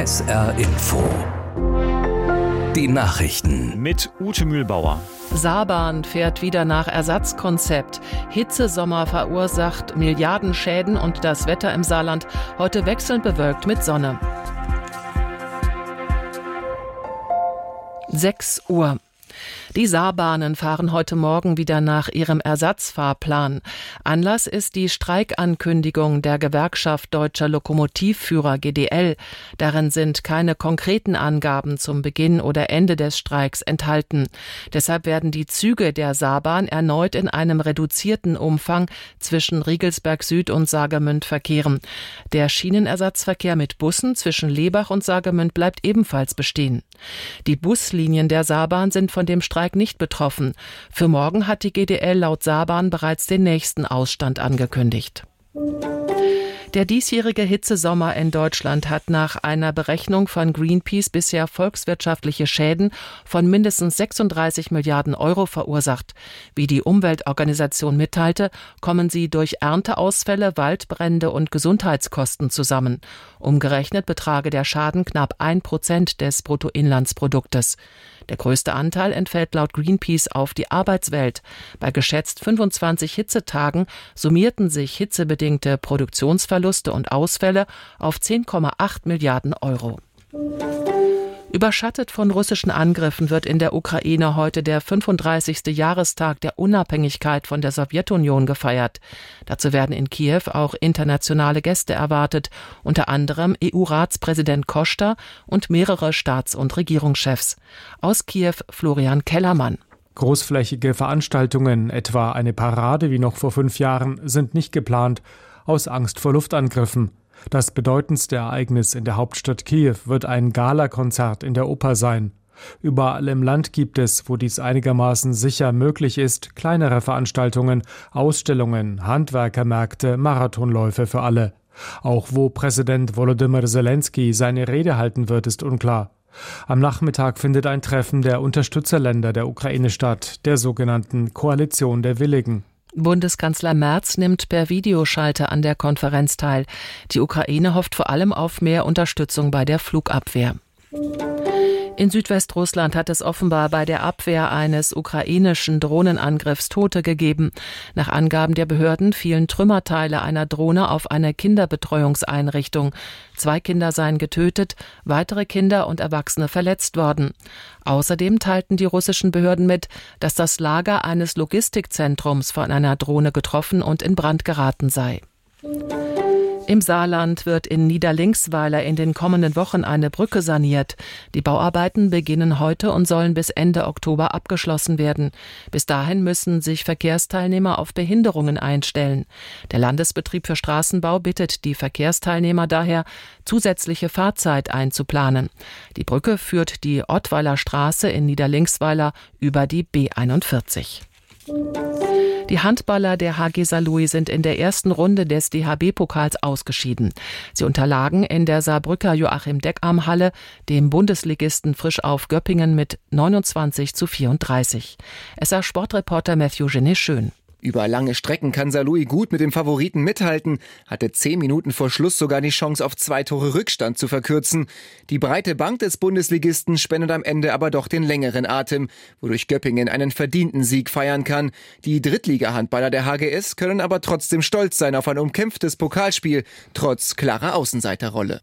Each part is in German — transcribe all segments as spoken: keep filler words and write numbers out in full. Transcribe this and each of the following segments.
S R Info. Die Nachrichten mit Ute Mühlbauer. Saarbahn fährt wieder nach Ersatzkonzept. Hitzesommer verursacht Milliardenschäden und das Wetter im Saarland heute wechselnd bewölkt mit Sonne. sechs Uhr. Die Saarbahnen fahren heute Morgen wieder nach ihrem Ersatzfahrplan. Anlass ist die Streikankündigung der Gewerkschaft Deutscher Lokomotivführer G D L. Darin sind keine konkreten Angaben zum Beginn oder Ende des Streiks enthalten. Deshalb werden die Züge der Saarbahn erneut in einem reduzierten Umfang zwischen Riegelsberg Süd und Saargemünd verkehren. Der Schienenersatzverkehr mit Bussen zwischen Lebach und Saargemünd bleibt ebenfalls bestehen. Die Buslinien der Saarbahn sind von dem Streik nicht betroffen. Für morgen hat die G D L laut Saarbahn bereits den nächsten Ausstand angekündigt. Der diesjährige Hitzesommer in Deutschland hat nach einer Berechnung von Greenpeace bisher volkswirtschaftliche Schäden von mindestens sechsunddreißig Milliarden Euro verursacht. Wie die Umweltorganisation mitteilte, kommen sie durch Ernteausfälle, Waldbrände und Gesundheitskosten zusammen. Umgerechnet betrage der Schaden knapp ein Prozent des Bruttoinlandsproduktes. Der größte Anteil entfällt laut Greenpeace auf die Arbeitswelt. Bei geschätzt fünfundzwanzig Hitzetagen summierten sich hitzebedingte Produktionsverluste und Ausfälle auf zehn Komma acht Milliarden Euro. Überschattet von russischen Angriffen wird in der Ukraine heute der fünfunddreißigste Jahrestag der Unabhängigkeit von der Sowjetunion gefeiert. Dazu werden in Kiew auch internationale Gäste erwartet, unter anderem E U-Ratspräsident Kosta und mehrere Staats- und Regierungschefs. Aus Kiew Florian Kellermann. Großflächige Veranstaltungen, etwa eine Parade wie noch vor fünf Jahren, sind nicht geplant, aus Angst vor Luftangriffen. Das bedeutendste Ereignis in der Hauptstadt Kiew wird ein Galakonzert in der Oper sein. Überall im Land gibt es, wo dies einigermaßen sicher möglich ist, kleinere Veranstaltungen, Ausstellungen, Handwerkermärkte, Marathonläufe für alle. Auch wo Präsident Volodymyr Zelensky seine Rede halten wird, ist unklar. Am Nachmittag findet ein Treffen der Unterstützerländer der Ukraine statt, der sogenannten Koalition der Willigen. Bundeskanzler Merz nimmt per Videoschalter an der Konferenz teil. Die Ukraine hofft vor allem auf mehr Unterstützung bei der Flugabwehr. In Südwestrussland hat es offenbar bei der Abwehr eines ukrainischen Drohnenangriffs Tote gegeben. Nach Angaben der Behörden fielen Trümmerteile einer Drohne auf eine Kinderbetreuungseinrichtung. Zwei Kinder seien getötet, weitere Kinder und Erwachsene verletzt worden. Außerdem teilten die russischen Behörden mit, dass das Lager eines Logistikzentrums von einer Drohne getroffen und in Brand geraten sei. Im Saarland wird in Niederlinksweiler in den kommenden Wochen eine Brücke saniert. Die Bauarbeiten beginnen heute und sollen bis Ende Oktober abgeschlossen werden. Bis dahin müssen sich Verkehrsteilnehmer auf Behinderungen einstellen. Der Landesbetrieb für Straßenbau bittet die Verkehrsteilnehmer daher, zusätzliche Fahrzeit einzuplanen. Die Brücke führt die Ottweiler Straße in Niederlinksweiler über die B einundvierzig. Die Handballer der H G Saarlouis sind in der ersten Runde des D H B-Pokals ausgeschieden. Sie unterlagen in der Saarbrücker Joachim-Deckarm-Halle dem Bundesligisten Frisch-Auf Göppingen mit neunundzwanzig zu vierunddreißig. S R-Sportreporter Matthew Genet-Schön. Über lange Strecken kann Saarlouis gut mit dem Favoriten mithalten, hatte zehn Minuten vor Schluss sogar die Chance auf zwei Tore Rückstand zu verkürzen. Die breite Bank des Bundesligisten spendet am Ende aber doch den längeren Atem, wodurch Göppingen einen verdienten Sieg feiern kann. Die Drittliga-Handballer der H G S können aber trotzdem stolz sein auf ein umkämpftes Pokalspiel, trotz klarer Außenseiterrolle.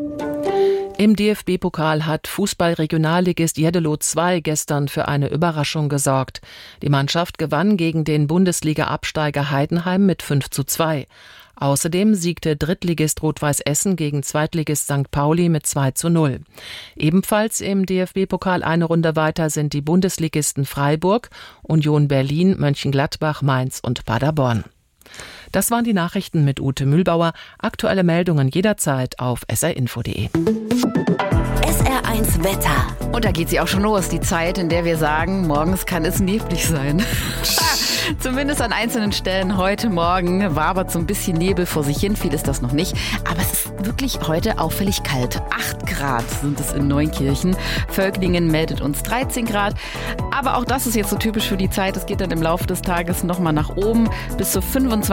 Im D F B-Pokal hat Fußball-Regionalligist Jeddelo zwei gestern für eine Überraschung gesorgt. Die Mannschaft gewann gegen den Bundesliga-Absteiger Heidenheim mit fünf zu zwei. Außerdem siegte Drittligist Rot-Weiß Essen gegen Zweitligist Sankt Pauli mit zwei zu null. Ebenfalls im D F B-Pokal eine Runde weiter sind die Bundesligisten Freiburg, Union Berlin, Mönchengladbach, Mainz und Paderborn. Das waren die Nachrichten mit Ute Mühlbauer. Aktuelle Meldungen jederzeit auf s r info punkt d e. S R eins Wetter. Und da geht sie auch schon los, die Zeit, in der wir sagen, morgens kann es neblig sein. Zumindest an einzelnen Stellen heute Morgen wabert so ein bisschen Nebel vor sich hin. Viel ist das noch nicht. Aber es ist wirklich heute auffällig kalt. acht Grad sind es in Neunkirchen. Völklingen meldet uns dreizehn Grad. Aber auch das ist jetzt so typisch für die Zeit. Es geht dann im Laufe des Tages nochmal nach oben bis zu fünfundzwanzig